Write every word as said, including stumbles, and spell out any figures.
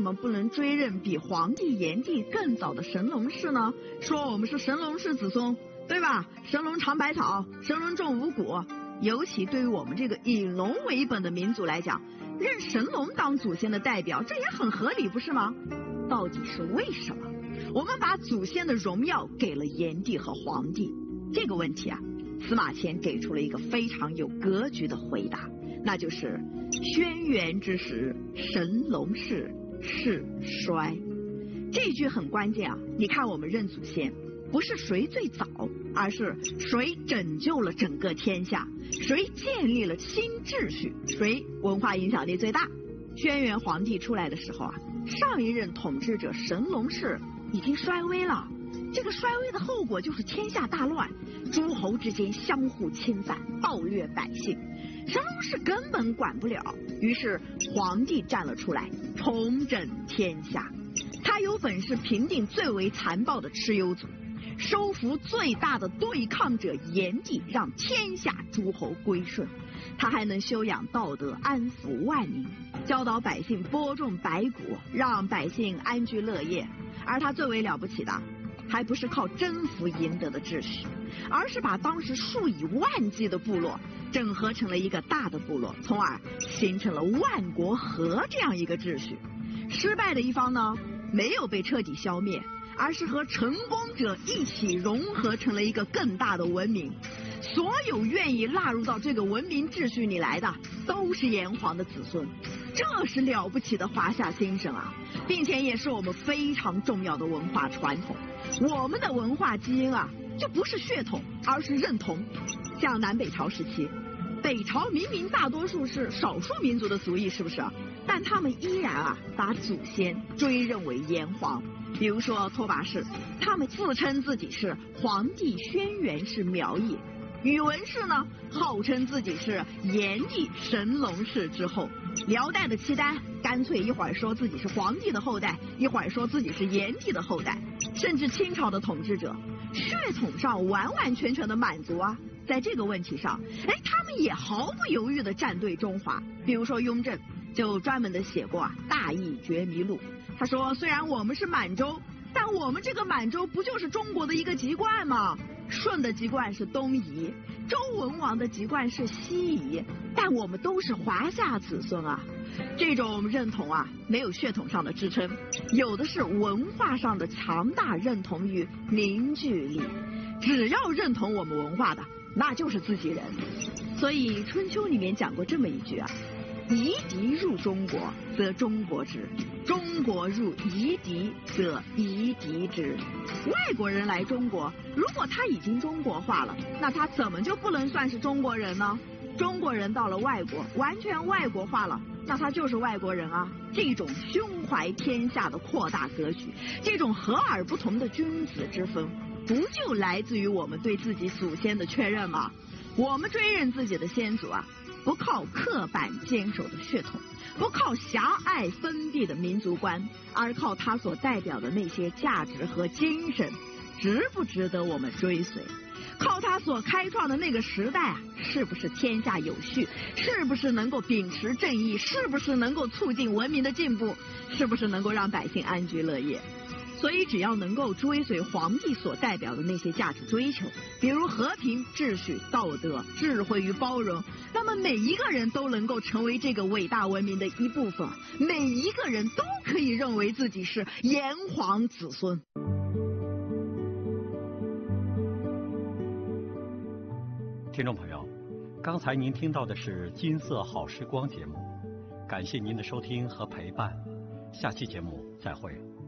么不能追认比皇帝炎帝更早的神农氏呢？说我们是神农氏子孙，对吧？神农尝百草，神农种五谷。尤其对于我们这个以农为本的民族来讲，认神农当祖先的代表，这也很合理，不是吗？到底是为什么我们把祖先的荣耀给了炎帝和黄帝？这个问题啊，司马迁给出了一个非常有格局的回答，那就是轩辕之时，神农氏世衰。这句很关键啊！你看我们认祖先，不是谁最早，而是谁拯救了整个天下，谁建立了新秩序，谁文化影响力最大。轩辕皇帝出来的时候啊，上一任统治者神农氏已经衰微了，这个衰微的后果就是天下大乱，诸侯之间相互侵犯，暴虐百姓，神农氏根本管不了，于是皇帝站了出来，重整天下。他有本事平定最为残暴的蚩尤族，收服最大的对抗者炎帝，让天下诸侯归顺。他还能修养道德，安抚万民，教导百姓播种百谷，让百姓安居乐业。而他最为了不起的，还不是靠征服赢得的秩序，而是把当时数以万计的部落整合成了一个大的部落，从而形成了万国和这样一个秩序。失败的一方呢，没有被彻底消灭，而是和成功者一起融合成了一个更大的文明。所有愿意纳入到这个文明秩序里来的，都是炎黄的子孙，这是了不起的华夏精神啊，并且也是我们非常重要的文化传统。我们的文化基因啊，就不是血统，而是认同。像南北朝时期，北朝明明大多数是少数民族的族裔，是不是？但他们依然啊把祖先追认为炎黄。比如说拓跋氏，他们自称自己是黄帝轩辕氏苗裔；宇文氏呢，号称自己是炎帝神农氏之后；辽代的契丹干脆一会儿说自己是黄帝的后代，一会儿说自己是炎帝的后代；甚至清朝的统治者，血统上完完全全的满族啊，在这个问题上，哎，他们也毫不犹豫的站队中华。比如说雍正就专门的写过啊《大义觉迷录》，他说虽然我们是满洲，但我们这个满洲不就是中国的一个籍贯吗？舜的籍贯是东夷，周文王的籍贯是西夷，但我们都是华夏子孙啊。这种认同啊，没有血统上的支撑，有的是文化上的强大认同与凝聚力。只要认同我们文化的，那就是自己人。所以春秋里面讲过这么一句啊，夷狄入中国，则中国之；中国入夷狄，则夷狄之。外国人来中国，如果他已经中国化了，那他怎么就不能算是中国人呢？中国人到了外国，完全外国化了，那他就是外国人啊。这种胸怀天下的扩大格局，这种和而不同的君子之风，不就来自于我们对自己祖先的确认吗？我们追认自己的先祖啊，不靠刻板坚守的血统，不靠狭隘封闭的民族观，而靠他所代表的那些价值和精神，值不值得我们追随？靠他所开创的那个时代啊，是不是天下有序？是不是能够秉持正义？是不是能够促进文明的进步？是不是能够让百姓安居乐业？所以只要能够追随皇帝所代表的那些价值追求，比如和平、秩序、道德、智慧与包容，那么每一个人都能够成为这个伟大文明的一部分，每一个人都可以认为自己是炎黄子孙。 听众朋友，刚才您听到的是金色好时光节目，感谢您的收听和陪伴，下期节目再会。